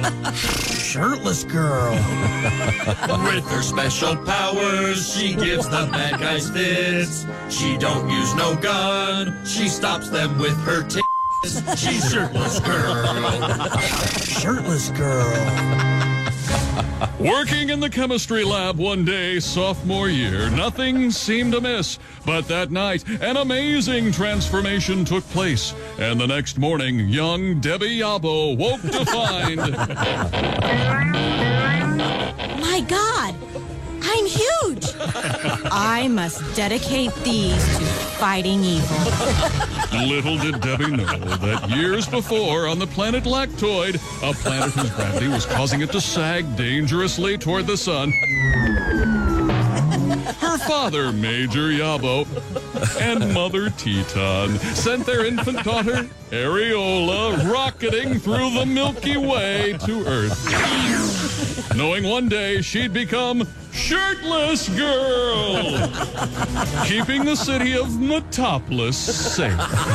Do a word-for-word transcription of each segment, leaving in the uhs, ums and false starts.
Shirtless girl. With her special powers, she gives the bad guys fits. She don't use no gun. She stops them with her tits. She's shirtless girl. Shirtless girl. Working in the chemistry lab one day, sophomore year, nothing seemed amiss. But that night, an amazing transformation took place. And the next morning, young Debbie Yabo woke to find... My God! I'm huge! I must dedicate these to fighting evil. Little did Debbie know that years before, on the planet Lactoid, a planet whose gravity was causing it to sag dangerously toward the sun, her father, Major Yabo, and Mother Teton sent their infant daughter, Areola, rocketing through the Milky Way to Earth, knowing one day she'd become Shirtless Girl, keeping the city of Metropolis safe.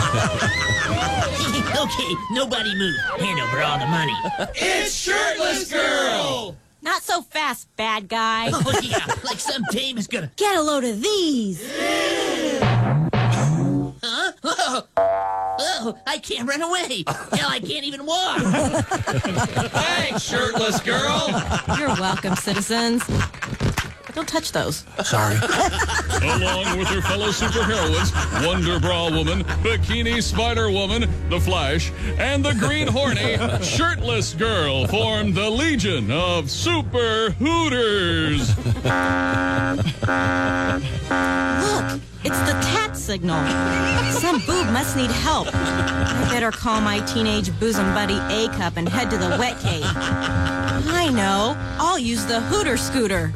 Okay, nobody move. Hand over all the money. It's Shirtless Girl! Not so fast, bad guy. Oh, yeah, like some dame is gonna... Get a load of these. Huh? Oh, oh, I can't run away. Hell, I can't even walk. Thanks, Shirtless Girl! You're welcome, citizens. Don't touch those. Sorry. Along with her fellow superheroines, Wonder Bra Woman, Bikini Spider Woman, The Flash, and the Green Horny, Shirtless Girl formed the Legion of Super Hooters. Look, it's the tat signal. Some boob must need help. I better call my teenage bosom buddy A-Cup and head to the wet cave. I know. I'll use the Hooter Scooter.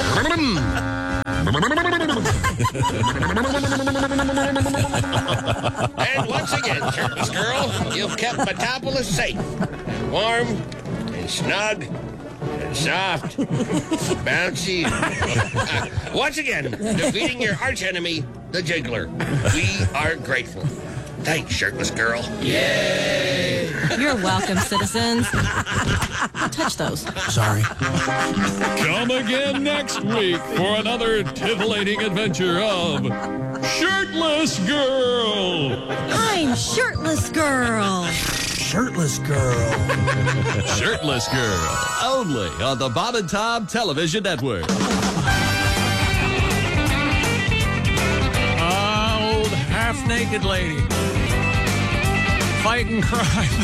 And once again, Shirtless Girl, you've kept Metropolis safe. Warm and snug and soft, bouncy. Uh, once again, defeating your archenemy, the Jiggler. We are grateful. Thanks, Shirtless Girl. Yay! You're welcome, citizens. Don't touch those. Sorry. Come again next week for another titillating adventure of Shirtless Girl. I'm Shirtless Girl. Shirtless girl. Shirtless Girl, only on the Bob and Tom Television Network. Uh, old half-naked lady. Fighting crime.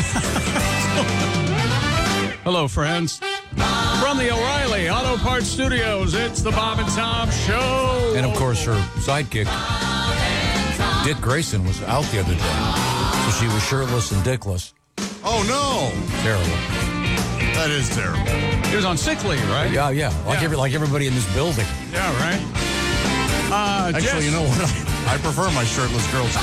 Hello, friends. From the O'Reilly Auto Parts Studios, it's the Bob and Tom Show. And, of course, her sidekick, Dick Grayson, was out the other day. So she was shirtless and dickless. Oh, no. Terrible. That is terrible. He was on sick leave, right? Yeah, yeah. Like, Yeah. Every, like everybody in this building. Yeah, right. Uh, Actually, Jess- you know what? I, I prefer my shirtless girls.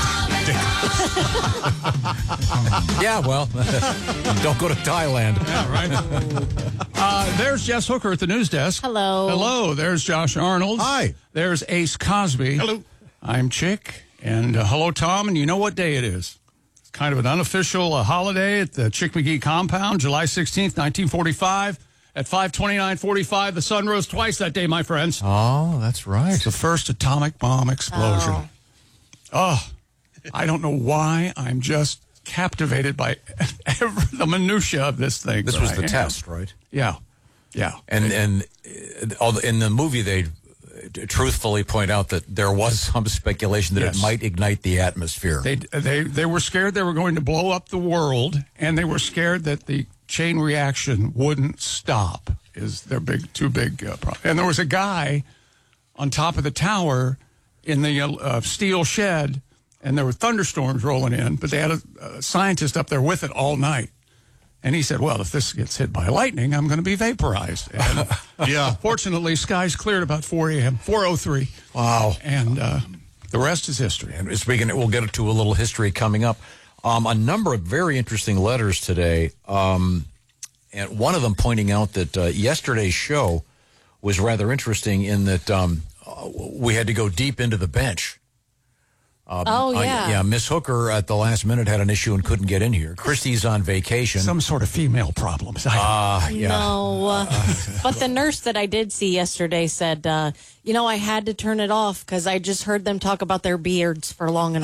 Yeah, well, don't go to Thailand. Yeah, right. Uh, there's Jess Hooker at the news desk. Hello. Hello. There's Josh Arnold. Hi. There's Ace Cosby. Hello. I'm Chick. And uh, hello, Tom. And you know what day it is? It's kind of an unofficial uh, holiday at the Chick McGee compound, July sixteenth, nineteen forty-five. At five twenty-nine forty-five, the sun rose twice that day, my friends. Oh, that's right. It's the first atomic bomb explosion. Oh. Oh, I don't know why. I'm just captivated by every, the minutia of this thing. This but was I the am. test, right? Yeah, yeah. And and uh, all the- in the movie, they uh, truthfully point out that there was some speculation that Yes. it might ignite the atmosphere. They they they were scared they were going to blow up the world, and they were scared that the chain reaction wouldn't stop. Is their big two big uh, problem? And there was a guy on top of the tower in the uh, steel shed, and there were thunderstorms rolling in, but they had a, a scientist up there with it all night. And he said, well, if this gets hit by lightning, I'm going to be vaporized. And Yeah. fortunately, skies cleared about four a.m., four oh three. Wow. And uh, the rest is history. And speaking, we'll get to a little history coming up. Um, a number of very interesting letters today, um, and one of them pointing out that uh, yesterday's show was rather interesting in that um, uh, we had to go deep into the bench. Um, Oh, uh, yeah. yeah, Miss Hooker at the last minute had an issue and couldn't get in here. Christy's on vacation. Some sort of female problems. I- Ah, yeah. No, uh, but the nurse that I did see yesterday said, uh, you know, I had to turn it off because I just heard them talk about their beards for long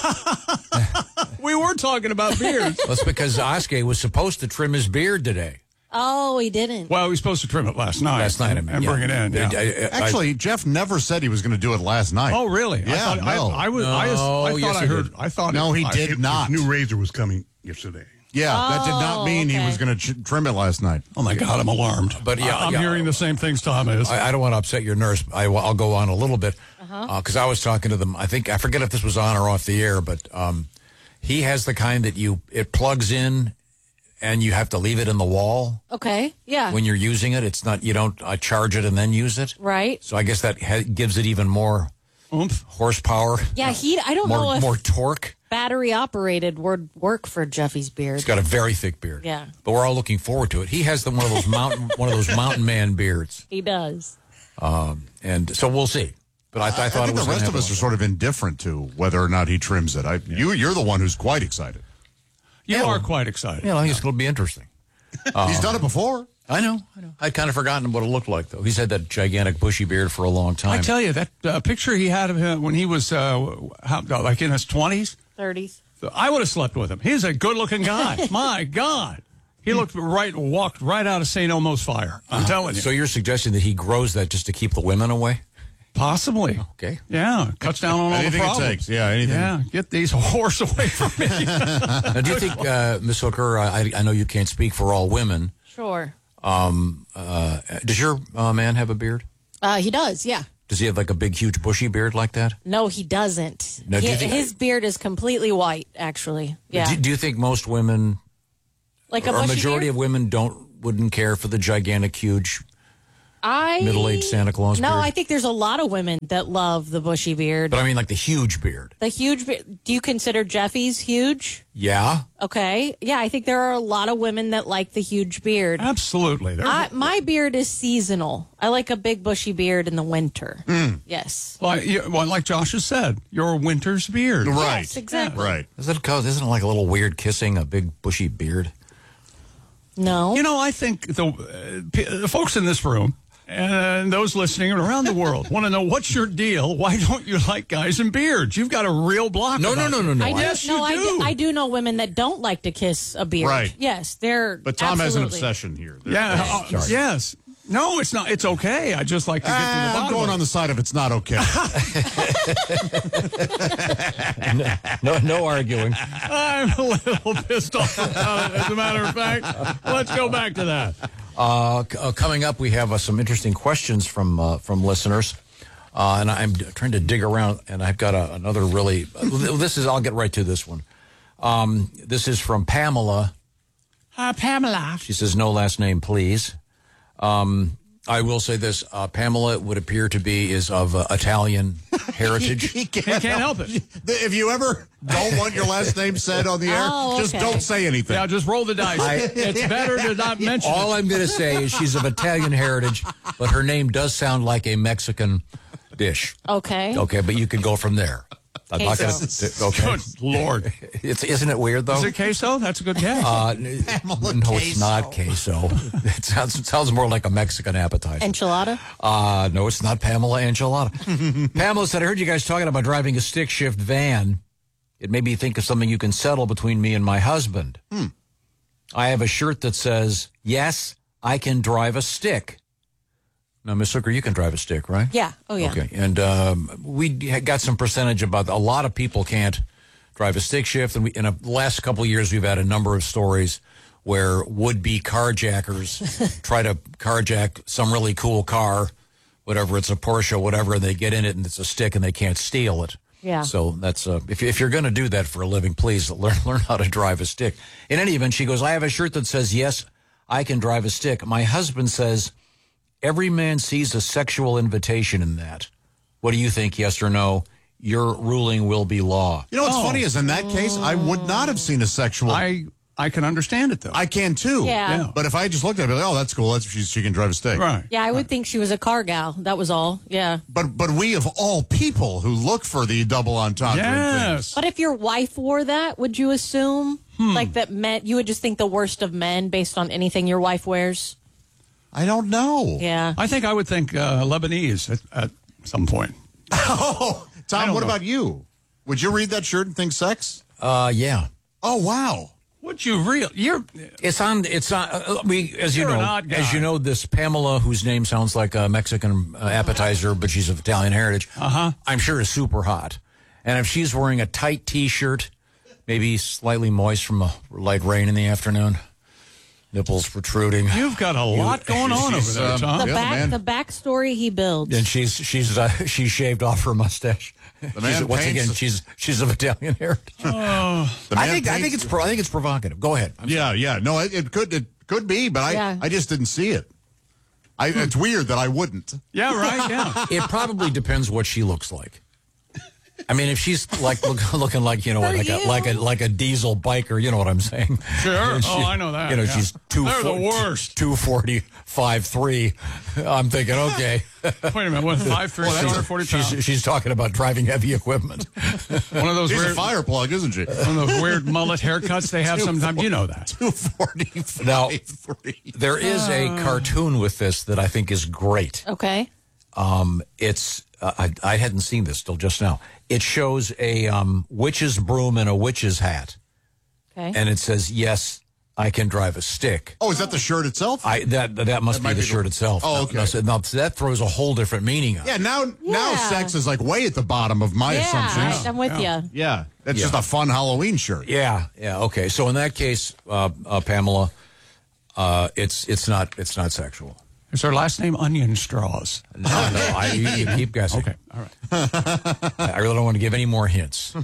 enough. we were talking about beards. That's because Oskar was supposed to trim his beard today. Oh, he didn't. Well, he was supposed to trim it last night. Last night, I mean, and yeah. bring it in. Yeah. I- I- I- Actually, Jeff never said he was going to do it last night. Oh, really? Yeah, I thought, no. I, I was. I, was- I No, thought yes, I he heard. did. I thought. No, it, he I- did it- not. His new razor was coming yesterday. Yeah, that did not Oh, mean he okay. was going to ch- trim it last night. Oh my God, I'm alarmed. But, yeah, I, I'm yeah. hearing the same things Tom is. I, I don't want to upset your nurse. I, will go on a little bit because I was talking to them. I think I forget if this was on or off the air, but um, he has the kind that you it plugs in and you have to leave it in the wall Okay, yeah. when you're using it. It's not you don't uh, charge it and then use it. Right. So I guess that ha- gives it even more Oomph. horsepower. Yeah, he, I don't know more if more torque. battery operated would work for Jeffy's beard. He's got a very thick beard. Yeah. But we're all looking forward to it. He has the one of those mountain one of those mountain man beards, He does. um, and so we'll see. But I, I thought I it think was the rest gonna of us happen. are sort of indifferent to whether or not he trims it. I, you, you're the one who's quite excited. You Yeah, are well- quite excited. Yeah, I think it's going to be interesting. He's done it before. I know, I know. I'd kind of forgotten what it looked like, though. He's had that gigantic bushy beard for a long time. I tell you that uh, picture he had of him when he was uh, how, like in his twenties. thirties. I would have slept with him. He's a good-looking guy. My God, he looked right, walked right out of Saint Elmo's fire. I'm telling you. So you're suggesting that he grows that just to keep the women away? Possibly. Okay. Yeah, cuts down on all Anything the it problems. takes. Yeah, anything. Yeah, get these horse away from me. Now, do you think, uh, Miss Hooker, I, I know you can't speak for all women. Sure. Um, uh, does your uh, man have a beard? Uh, he does, yeah. Does he have like a big, huge, bushy beard like that? No, he doesn't. No, do you He- think- his beard is completely white, actually. Yeah. Do, do you think most women, like a or a bushy majority beard? of women, don't wouldn't care for the gigantic, huge I middle-aged Santa Claus No, beard? I think there's a lot of women that love the bushy beard. But I mean, like the huge beard. The huge beard. Do you consider Jeffy's huge? Yeah. Okay. Yeah, I think there are a lot of women that like the huge beard. Absolutely. There's- I, my beard is seasonal. I like a big bushy beard in the winter. Yes. well, you, well, like Josh has said, your winter's beard. Right. Yes, exactly. Right. Is it, isn't it like a little weird kissing a big, bushy beard? No. You know, I think the, uh, p- the folks in this room and those listening around the world want to know what's your deal. Why don't you like guys in beards? You've got a real block. No, about no, no, you. no, no. I do, Yes, no, you I do. do. I do know women that don't like to kiss a beard. Right. Yes, they're. But Tom has an absolutely- obsession here. There- Yeah. uh, Sorry. yes. No, it's not. It's okay. I just like to get to the Ah, bottom. I'm going of on it. the side of it's not okay. No, no arguing. I'm a little pissed off about it, as a matter of fact. Let's go back to that. Uh, c- uh, coming up, we have uh, some interesting questions from uh, from listeners, uh, and I'm d- trying to dig around, and I've got a, another really. Uh, this is. I'll get right to this one. Um, this is from Pamela. Uh, Pamela. She says, "No last name, please." Um, I will say this: uh, Pamela would appear to be is of uh, Italian heritage. He He can't help it. If you ever don't want your last name said on the air, Oh, just okay. don't say anything. Yeah, just roll the dice. It's better to not mention All it. I'm going to say is she's of Italian heritage, but her name does sound like a Mexican dish. Okay. Okay, but you can go from there. I'm not going Queso. to. Okay, Good Lord. it's isn't it weird though? Is it queso? That's a good guess. Uh, n- no, it's not queso. It sounds it sounds more like a Mexican appetizer. Enchilada. Uh, no, it's not Pamela Enchilada. Pamela said, I heard you guys talking about driving a stick shift van. It made me think of something you can settle between me and my husband. Hmm. I have a shirt that says, yes, I can drive a stick. Now, Miss Hooker, you can drive a stick, right? Yeah. Oh, yeah. Okay. And um, we had got some percentage about a lot of people can't drive a stick shift. And we, in the last couple of years, we've had a number of stories where would-be carjackers try to carjack some really cool car, whatever, it's a Porsche, whatever, and they get in it and it's a stick and they can't steal it. Yeah. So that's uh, if, if you're going to do that for a living, please learn learn how to drive a stick. In any event, she goes, I have a shirt that says, yes, I can drive a stick. My husband says, every man sees a sexual invitation in that. What do you think, yes or no? Your ruling will be law. You know what's funny is in that case, I would not have seen a sexual I I can understand it, though. I can, too. Yeah. Yeah. But if I just looked at it, I'd be like, oh, that's cool. That's, she, she can drive a stick. Right. Yeah, I would think she was a car gal. That was all. Yeah. But but we, of all people, who look for the double entendre in things. Yes. But if your wife wore that, would you assume Hmm. like that men? You would just think the worst of men based on anything your wife wears. I don't know. Yeah. I think I would think uh, Lebanese at, at some point. Oh, I Tom, don't what know. about you? Would you read that shirt and think sex? Uh, yeah. Oh, wow. Would you real? You're. It's on. It's on. Uh, we, as you You're an know, odd guy. as you know, this Pamela, whose name sounds like a Mexican uh, appetizer, but she's of Italian heritage. Uh huh. I'm sure is super hot. And if she's wearing a tight T-shirt, maybe slightly moist from a light rain in the afternoon, nipples protruding, You've got a lot going on over she's, there, um, Tom. The Yeah, the back, man- the backstory he builds. and she's she's uh, she's shaved off her mustache. The She's- man once paints- again, she's she's of Italian heritage. The I man think I think paints- it's pro- I think it's provocative. Go ahead. I'm Yeah, yeah. No, it, it could it could be, but I, Yeah. I just didn't see it. I, it's weird that I wouldn't. Yeah, right. Yeah. It probably depends what she looks like. I mean, if she's like look, looking like you know For like a you. like a like a diesel biker, you know what I'm saying? Sure. And Oh, I know that, You know, yeah. she's two. They're the worst. Two forty, five three. I'm thinking, okay. Wait a minute. What? Five, three, two hundred forty pounds. She's, she's talking about driving heavy equipment. One of those She's a weird, fire plug, isn't she? one of those weird mullet haircuts they have sometimes. You know that. two forty-five, Now, three. There is a cartoon with this that I think is great. Okay. Um, it's uh, I, I hadn't seen this till just now. It shows a um, witch's broom and a witch's hat, Okay. and it says, "Yes, I can drive a stick." Oh, is that the shirt itself? I that that must That be might the be the- shirt itself. Oh, Now- okay. Now, so- now, so that throws a whole different meaning on it. Yeah, now now Yeah. sex is like way at the bottom of my yeah, assumptions. I, I'm with you. Yeah, that's Yeah. just a fun Halloween shirt. Yeah, yeah, okay. So in that case, uh, uh, Pamela, uh, it's it's not it's not sexual. Is her last name Onion Straws? No, no, I, you, you keep guessing. Okay. All right. I really don't want to give any more hints.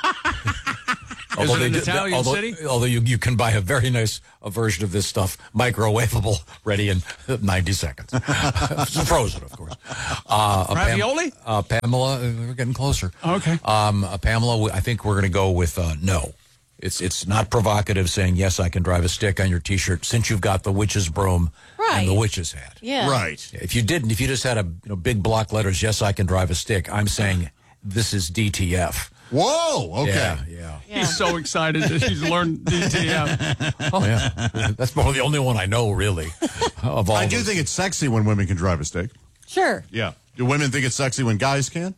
Is it an do- Italian although, city? Although you, you can buy a very nice uh, version of this stuff, microwavable, ready in ninety seconds. It's frozen, of course. Uh, a Pam- Ravioli? uh, Pamela, uh, we're getting closer. Okay. Um, uh, Pamela, I think we're going to go with uh, no. It's it's not provocative saying, yes, I can drive a stick on your T-shirt since you've got the witch's broom and the Right. witch's hat. Yeah. Right. If you didn't, if you just had a you know, big block letters, yes, I can drive a stick, I'm saying this is D T F. Whoa. Okay. Yeah, yeah. He's so excited that he's learned D T F. Oh, yeah. That's probably the only one I know, really, of all I of do us. think it's sexy when women can drive a stick. Sure. Yeah. Do women think it's sexy when guys can?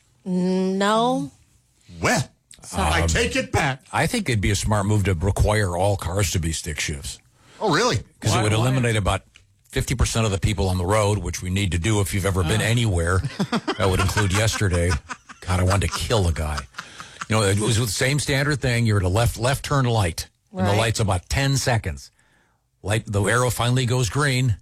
No. Well, I take it back. I think it'd be a smart move to require all cars to be stick shifts. Oh, really? Because it Why- would why? eliminate about fifty percent of the people on the road, which we need to do if you've ever been anywhere. That would include yesterday. God, I wanted to kill a guy. You know, it was the same standard thing. You're at a left left turn light, and the Right. light's about ten seconds. Light, the arrow finally goes green.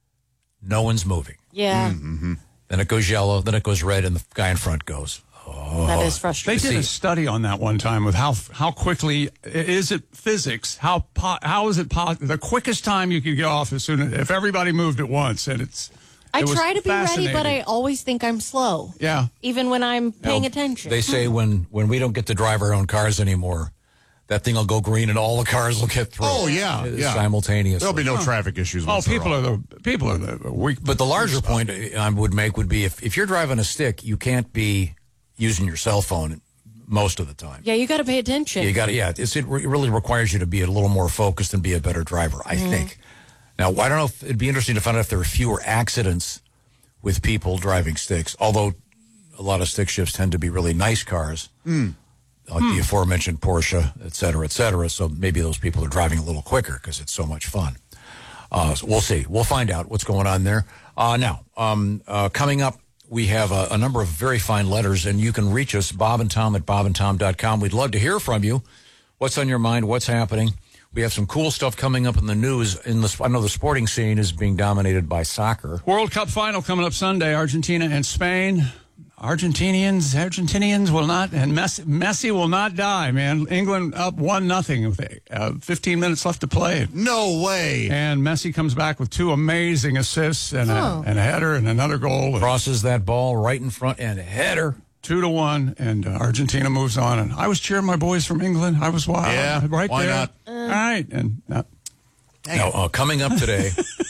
No one's moving. Yeah. Then it goes yellow. Then it goes red, and the guy in front goes. That is They frustrating. did a study on that one time with how how quickly is it physics? How po- how is it possible? The quickest time you could get off as soon as if everybody moved at once, and it's. I it was try to be ready, but I fascinating. always think I'm slow. Yeah. Even when I'm paying attention. They say when when we don't get to drive our own cars anymore, that thing will go green and all the cars will get through. Oh, yeah, uh, yeah. simultaneously. There'll be no traffic issues. Oh, once they're people off. are the people are the weak. But the larger point I would make would be if, if you're driving a stick, you can't be using your cell phone most of the time. yeah, you got to pay attention. You got to, yeah. It's, it re- really requires you to be a little more focused and be a better driver, I think. Now, I don't know if it'd be interesting to find out if there are fewer accidents with people driving sticks, although a lot of stick shifts tend to be really nice cars, like the aforementioned Porsche, et cetera, et cetera. So maybe those people are driving a little quicker because it's so much fun. Uh, so we'll see. We'll find out what's going on there. Uh, now, um, uh, coming up, we have a, a number of very fine letters, and you can reach us, Bob and Tom at bob and tom dot com. We'd love to hear from you. What's on your mind? What's happening? We have some cool stuff coming up in the news. In the, I know the sporting scene is being dominated by soccer. World Cup final coming up Sunday, Argentina and Spain. Argentinians, Argentinians will not, and Messi, Messi will not die, man. England up one nothing with uh, fifteen minutes left to play. No way. And Messi comes back with two amazing assists and, Oh. a, and a header and another goal. Crosses that ball right in front and a header. two to one, and uh, Argentina moves on. And I was cheering my boys from England. I was wild. Yeah, right why there. not? All right, and uh, Now, uh, coming up today,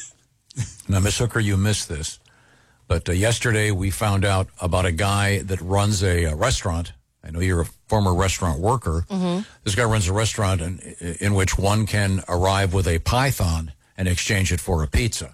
now, Miss Hooker, you missed this, but uh, yesterday we found out about a guy that runs a, a restaurant. I know you're a former restaurant worker. Mm-hmm. This guy runs a restaurant in, in which one can arrive with a python and exchange it for a pizza.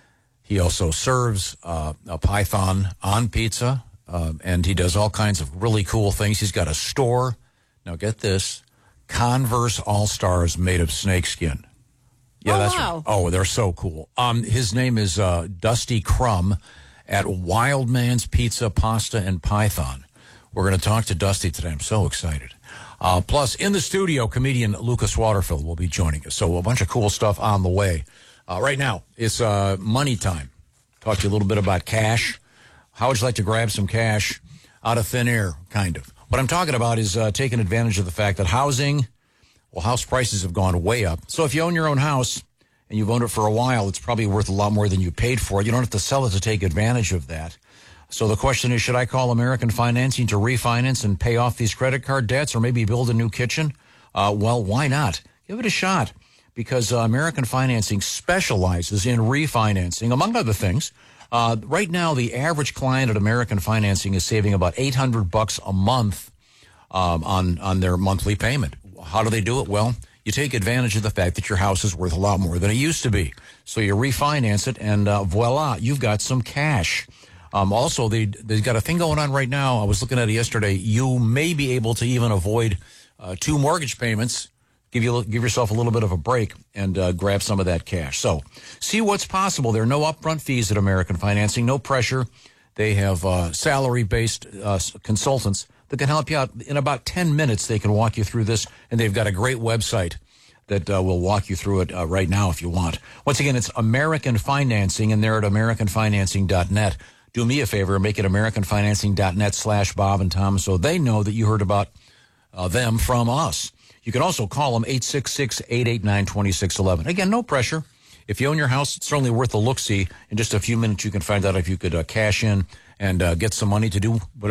He also serves uh, a python on pizza, uh, and he does all kinds of really cool things. He's got a store. Now, get this, Converse All-Stars made of snakeskin. Yeah, Oh, that's wow. right. Oh, they're so cool. Um, his name is uh, Dusty Crumb at Wild Man's Pizza, Pasta, and Python. We're going to talk to Dusty today. I'm so excited. Uh, plus, in the studio, comedian Lucas Waterfield will be joining us. So a bunch of cool stuff on the way. Uh, right now, it's uh, money time. Talk to you a little bit about cash. How would you like to grab some cash out of thin air, kind of? What I'm talking about is uh, taking advantage of the fact that housing, well, house prices have gone way up. So if you own your own house and you've owned it for a while, it's probably worth a lot more than you paid for it. You don't have to sell it to take advantage of that. So the question is, should I call American Financing to refinance and pay off these credit card debts or maybe build a new kitchen? Uh, well, why not? Give it a shot, because uh, American Financing specializes in refinancing, among other things. Uh, right now, the average client at American Financing is saving about eight hundred bucks a month um, on, on their monthly payment. How do they do it? Well, you take advantage of the fact that your house is worth a lot more than it used to be. So you refinance it, and uh, voila, you've got some cash. Um, also, they, they've got a thing going on right now. I was looking at it yesterday. You may be able to even avoid uh, two mortgage payments. Give you give yourself a little bit of a break and uh, grab some of that cash. So see what's possible. There are no upfront fees at American Financing, no pressure. They have uh, salary-based uh, consultants that can help you out. In about ten minutes, they can walk you through this, and they've got a great website that uh, will walk you through it uh, right now if you want. Once again, it's American Financing, and they're at american financing dot net. Do me a favor, make it american financing dot net slash Bob and Tom so they know that you heard about uh, them from us. You can also call them eight six six, eight eight nine, two six one one. Again, no pressure. If you own your house, it's certainly worth a look-see. In just a few minutes, you can find out if you could uh, cash in and uh, get some money to do whatever.